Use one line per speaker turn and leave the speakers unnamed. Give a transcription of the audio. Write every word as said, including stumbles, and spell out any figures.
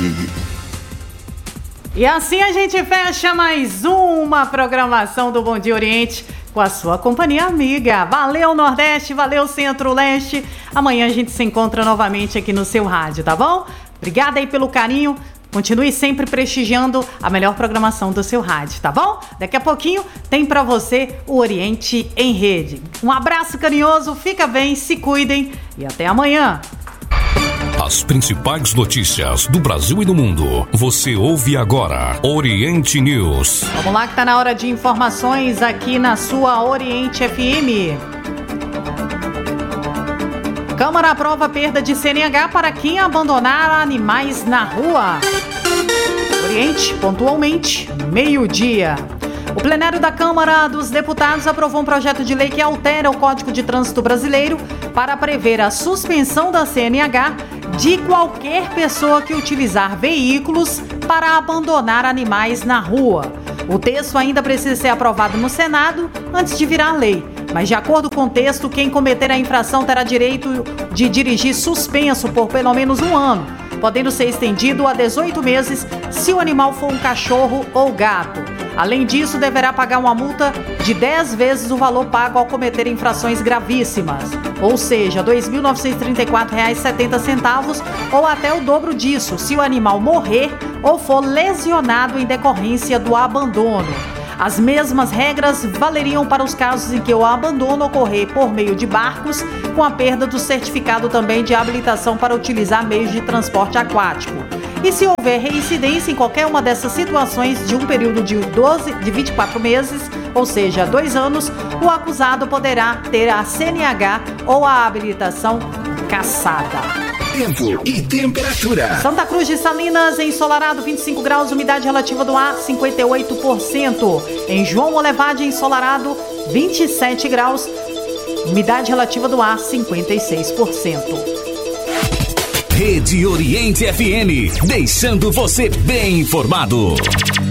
E assim a gente fecha mais uma programação do Bom Dia Oriente com a sua companhia amiga. Valeu Nordeste, valeu Centro-Leste. Amanhã a gente se encontra novamente aqui no seu rádio, tá bom? Obrigada aí pelo carinho. Continue sempre prestigiando a melhor programação do seu rádio, tá bom? Daqui a pouquinho tem pra você o Oriente em Rede. Um abraço carinhoso, fica bem, se cuidem e até amanhã.
As principais notícias do Brasil e do mundo. Você ouve agora Oriente News.
Vamos lá que tá na hora de informações aqui na sua Oriente F M. Câmara aprova perda de C N H para quem abandonar animais na rua. Oriente, pontualmente, meio-dia. O plenário da Câmara dos Deputados aprovou um projeto de lei que altera o Código de Trânsito Brasileiro para prever a suspensão da C N H de qualquer pessoa que utilizar veículos para abandonar animais na rua. O texto ainda precisa ser aprovado no Senado antes de virar lei. Mas, de acordo com o texto, quem cometer a infração terá direito de dirigir suspenso por pelo menos um ano, podendo ser estendido a dezoito meses se o animal for um cachorro ou gato. Além disso, deverá pagar uma multa de dez vezes o valor pago ao cometer infrações gravíssimas, ou seja, dois mil novecentos e trinta e quatro reais e setenta centavos ou até o dobro disso, se o animal morrer ou for lesionado em decorrência do abandono. As mesmas regras valeriam para os casos em que o abandono ocorrer por meio de barcos, com a perda do certificado também de habilitação para utilizar meios de transporte aquático. E se houver reincidência em qualquer uma dessas situações de um período de, doze, de vinte e quatro meses, ou seja, dois anos, o acusado poderá ter a C N H ou a habilitação cassada.
Tempo e temperatura.
Santa Cruz de Salinas, ensolarado, vinte e cinco graus, umidade relativa do ar, cinquenta e oito por cento. Em João Olevade, ensolarado, vinte e sete graus, umidade relativa do ar, cinquenta e seis por cento.
Rede Oriente F M, deixando você bem informado.